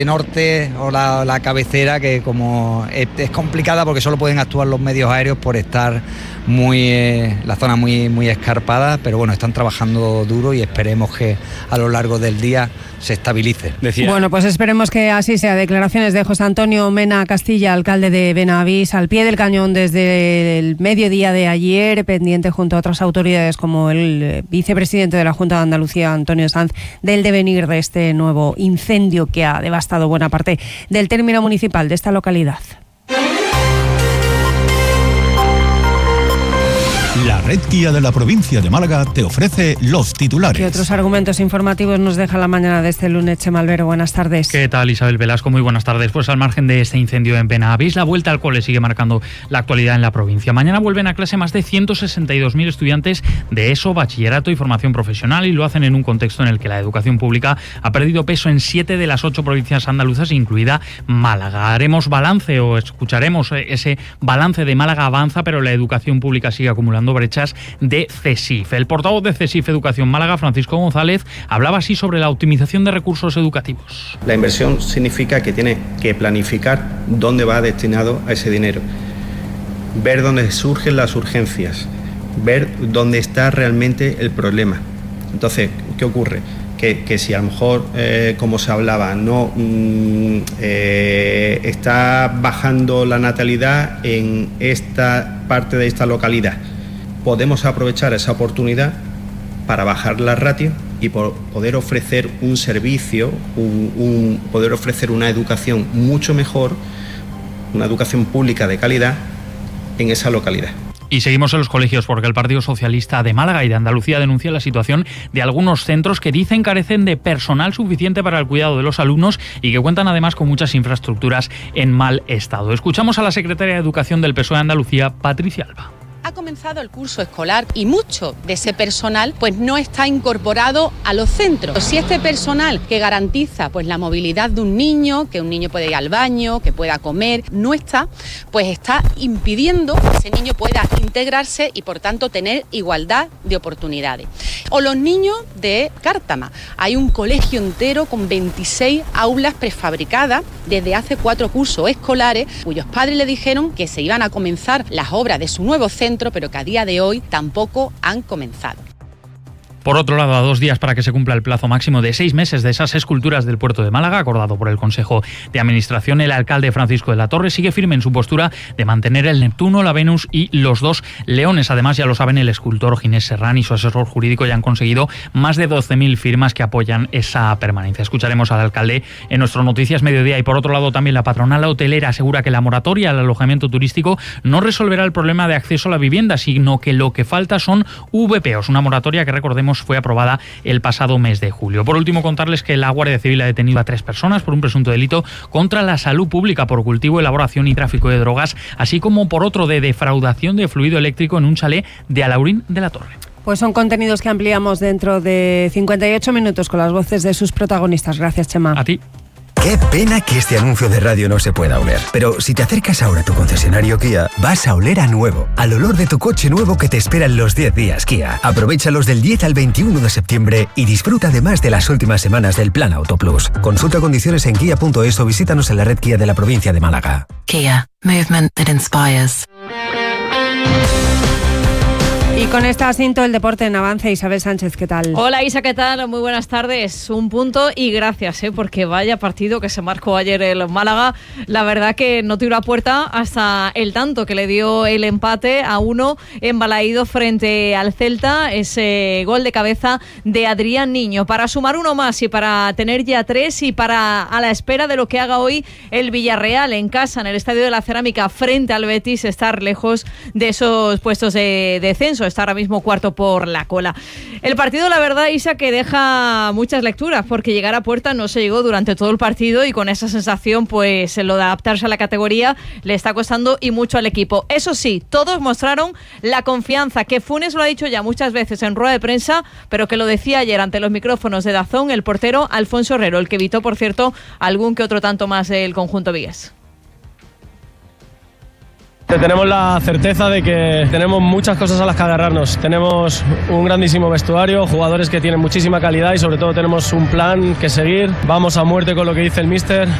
norte o la cabecera, que como es complicada porque solo pueden actuar los medios aéreos por estar la zona muy escarpada, pero bueno, están trabajando duro y esperemos que a lo largo del día se estabilice. Bueno, pues esperemos que así sea. Declaraciones de José Antonio Mena Castilla, alcalde de Benavís, al pie del cañón desde el mediodía de ayer, pendiente junto a otras autoridades como el vicepresidente de la Junta de Andalucía, Antonio Sanz, del devenir de este nuevo incendio que ha devastado buena parte del término municipal de esta localidad. La Red Guía de la provincia de Málaga te ofrece los titulares. ¿Qué otros argumentos informativos nos deja la mañana de este lunes, Chema Albero? Buenas tardes. ¿Qué tal, Isabel Velasco? Muy buenas tardes. Pues al margen de este incendio en Benavís, la vuelta al cole sigue marcando la actualidad en la provincia. Mañana vuelven a clase más de 162.000 estudiantes de ESO, bachillerato y formación profesional, y lo hacen en un contexto en el que la educación pública ha perdido peso en 7 de las 8 provincias andaluzas, incluida Málaga. Haremos balance o escucharemos ese balance de Málaga Avanza, pero la educación pública sigue acumulando brechas de CESIF. El portavoz de CESIF Educación Málaga, Francisco González, hablaba así sobre la optimización de recursos educativos. La inversión significa que tiene que planificar dónde va destinado a ese dinero, ver dónde surgen las urgencias, ver dónde está realmente el problema. Entonces, ¿qué ocurre? Que si a lo mejor, como se hablaba, no está bajando la natalidad en esta parte de esta localidad, podemos aprovechar esa oportunidad para bajar la ratio y poder ofrecer un servicio, poder ofrecer una educación mucho mejor, una educación pública de calidad en esa localidad. Y seguimos en los colegios porque el Partido Socialista de Málaga y de Andalucía denuncia la situación de algunos centros que dicen carecen de personal suficiente para el cuidado de los alumnos y que cuentan además con muchas infraestructuras en mal estado. Escuchamos a la secretaria de Educación del PSOE de Andalucía, Patricia Alba. Ha comenzado el curso escolar y mucho de ese personal pues no está incorporado a los centros. Si este personal que garantiza pues la movilidad de un niño, que un niño puede ir al baño, que pueda comer, no está, pues está impidiendo que ese niño pueda integrarse y por tanto tener igualdad de oportunidades. O los niños de Cártama. Hay un colegio entero con 26 aulas prefabricadas desde hace 4 cursos escolares, cuyos padres le dijeron que se iban a comenzar las obras de su nuevo centro, pero que a día de hoy tampoco han comenzado. Por otro lado, a 2 días para que se cumpla el plazo máximo de 6 meses de esas esculturas del puerto de Málaga, acordado por el Consejo de Administración, el alcalde Francisco de la Torre sigue firme en su postura de mantener el Neptuno, la Venus y los 2 leones. Además, ya lo saben, el escultor Ginés Serrán y su asesor jurídico ya han conseguido más de 12.000 firmas que apoyan esa permanencia. Escucharemos al alcalde en nuestro Noticias Mediodía. Y por otro lado, también la patronal hotelera asegura que la moratoria al alojamiento turístico no resolverá el problema de acceso a la vivienda, sino que lo que falta son VPOs, una moratoria que, recordemos, fue aprobada el pasado mes de julio. Por último, contarles que la Guardia Civil ha detenido a 3 personas por un presunto delito contra la salud pública por cultivo, elaboración y tráfico de drogas, así como por otro de defraudación de fluido eléctrico en un chalet de Alaurín de la Torre. Pues son contenidos que ampliamos dentro de 58 minutos con las voces de sus protagonistas. Gracias, Chema. A ti. Qué pena que este anuncio de radio no se pueda oler. Pero si te acercas ahora a tu concesionario Kia, vas a oler a nuevo, al olor de tu coche nuevo que te espera en los 10 días Kia. Aprovéchalos del 10 al 21 de septiembre y disfruta además de las últimas semanas del Plan Auto Plus. Consulta condiciones en kia.es o visítanos en la red Kia de la provincia de Málaga. Kia, movement that inspires. Y con este asinto el deporte en avance. Isabel Sánchez, ¿qué tal? Hola Isa, ¿qué tal? Muy buenas tardes. Un punto y gracias, porque vaya partido que se marcó ayer el Málaga. La verdad que no tiró a puerta hasta el tanto que le dio el empate a 1 en Balaído frente al Celta. Ese gol de cabeza de Adrián Niño para sumar 1 más y para tener ya 3 y para a la espera de lo que haga hoy el Villarreal en casa, en el Estadio de la Cerámica frente al Betis, estar lejos de esos puestos de descenso. Está ahora mismo cuarto por la cola. El partido, la verdad, Isa, que deja muchas lecturas, porque llegar a puerta no se llegó durante todo el partido y con esa sensación, pues lo de adaptarse a la categoría le está costando y mucho al equipo. Eso sí, todos mostraron la confianza, que Funes lo ha dicho ya muchas veces en rueda de prensa, pero que lo decía ayer ante los micrófonos de DAZN el portero Alfonso Herrero, el que evitó, por cierto, algún que otro tanto más del conjunto vigués. Tenemos la certeza de que tenemos muchas cosas a las que agarrarnos. Tenemos un grandísimo vestuario, jugadores que tienen muchísima calidad y sobre todo tenemos un plan que seguir. Vamos a muerte con lo que dice el míster